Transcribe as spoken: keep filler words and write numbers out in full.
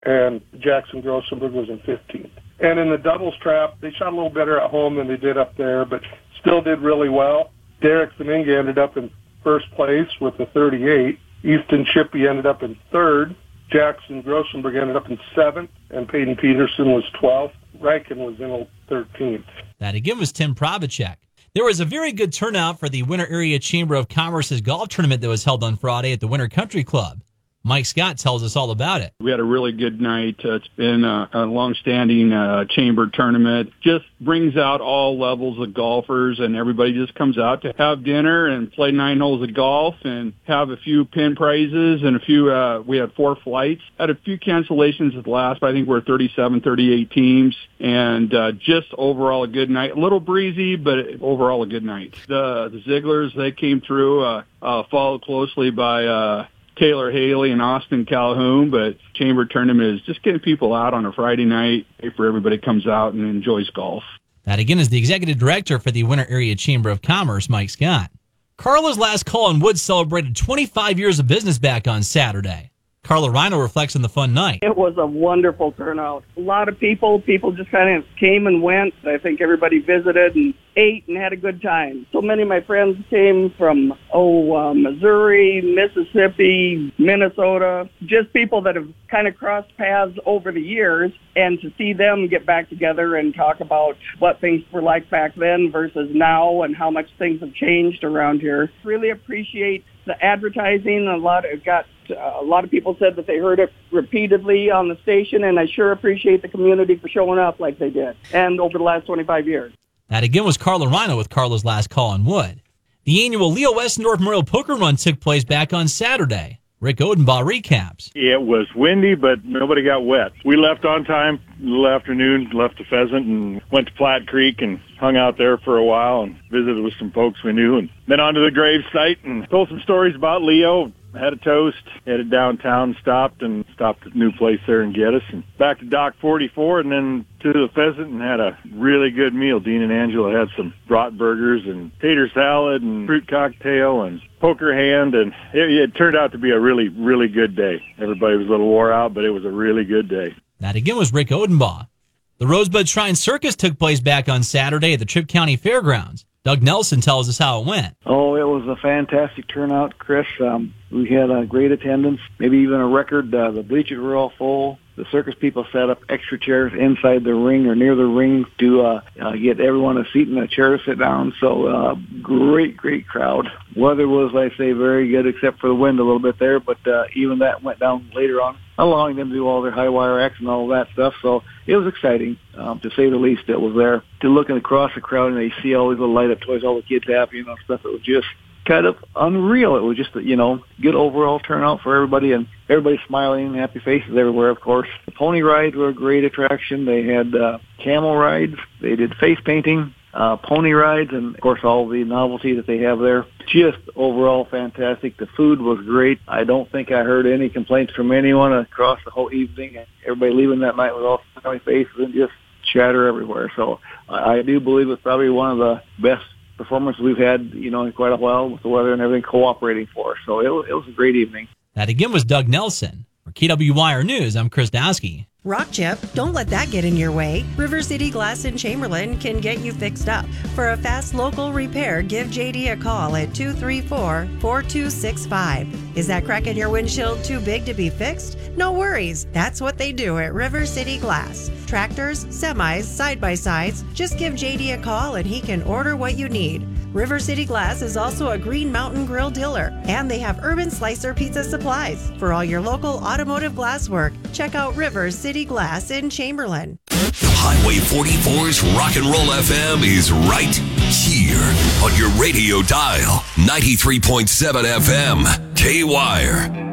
and Jackson Grossenberg was in fifteenth. And in the doubles trap, they shot a little better at home than they did up there, but still did really well. Derek Zeninga ended up in first place with a thirty-eight. Easton Shippey ended up in third. Jackson Grossenberg ended up in seventh, and Peyton Peterson was twelfth. Rankin was in thirteenth. That again was Tim Probacek. There was a very good turnout for the Winter Area Chamber of Commerce's golf tournament that was held on Friday at the Winter Country Club. Mike Scott tells us all about it. We had a really good night. Uh, it's been a, a long-standing uh, chamber tournament. Just brings out all levels of golfers, and everybody just comes out to have dinner and play nine holes of golf and have a few pin prizes and a few, uh, we had four flights. Had a few cancellations at the last, but I think we're thirty-seven, thirty-eight teams, and uh, just overall a good night. A little breezy, but overall a good night. The, the Zigglers, they came through, uh, uh, followed closely by uh Taylor Haley and Austin Calhoun, but chamber tournament is just getting people out on a Friday night for everybody comes out and enjoys golf. That again is the executive director for the Winter Area Chamber of Commerce, Mike Scott. Carla's Last Call on Wood celebrated twenty-five years of business back on Saturday. Carla Rhino reflects on the fun night. It was a wonderful turnout. A lot of people, people just kind of came and went. I think everybody visited and ate and had a good time. So many of my friends came from, oh, uh, Missouri, Mississippi, Minnesota, just people that have kind of crossed paths over the years, and to see them get back together and talk about what things were like back then versus now and how much things have changed around here. Really appreciate the advertising. A lot of got uh, a lot of people said that they heard it repeatedly on the station, and I sure appreciate the community for showing up like they did, and over the last twenty-five years. That again was Carla Rhino with Carla's Last Call on Wood. The annual Leo Westendorf Memorial Poker Run took place back on Saturday. Rick Odenbaugh recaps. It was windy, but nobody got wet. We left on time, a little afternoon, left to Pheasant and went to Platte Creek and hung out there for a while and visited with some folks we knew, and then on to the grave site and told some stories about Leo. Had a toast, headed downtown, stopped, and stopped at a new place there in Geddes, and back to Dock forty-four, and then to the Pheasant, and had a really good meal. Dean and Angela had some bratwurstburgers and tater salad and fruit cocktail and poker hand, and it, it turned out to be a really, really good day. Everybody was a little wore out, but it was a really good day. That again was Rick Odenbaugh. The Rosebud Shrine Circus took place back on Saturday at the Tripp County Fairgrounds. Doug Nelson tells us how it went. Oh, it was a fantastic turnout, Chris. Um, we had a great attendance, maybe even a record. Uh, the bleachers were all full. The circus people set up extra chairs inside the ring or near the ring to uh, uh, get everyone a seat and a chair to sit down. So uh, great, great crowd. Weather was, I say, very good except for the wind a little bit there, but uh, even that went down later on, allowing them to do all their high wire acts and all that stuff. So it was exciting, um, to say the least. It was there. To looking across the crowd and they see all these little light-up toys, all the kids happy and all stuff, it was just kind of unreal. It was just, you know, good overall turnout for everybody, and everybody smiling, happy faces everywhere, of course. The pony rides were a great attraction. They had uh, camel rides. They did face painting, uh, pony rides, and, of course, all the novelty that they have there. Just overall fantastic. The food was great. I don't think I heard any complaints from anyone across the whole evening. Everybody leaving that night with all smiley faces and just chatter everywhere. So I do believe it's probably one of the best performance we've had, you know, in quite a while, with the weather and everything cooperating for us. So it, it was a great evening. That again was Doug Nelson. For K W Y R News, I'm Chris Dowski. Rock chip, don't let that get in your way. River City Glass in Chamberlain can get you fixed up. For a fast local repair, give J D a call at two three four, four two six five. Is that crack in your windshield too big to be fixed? No worries. That's what they do at River City Glass. Tractors, semis, side-by-sides. Just give J D a call and he can order what you need. River City Glass is also a Green Mountain Grill dealer, and they have Urban Slicer pizza supplies. For all your local automotive glass work, check out River City Glass in Chamberlain. Highway forty-four's Rock and Roll F M is right here on your radio dial. ninety-three point seven F M, K-Wire.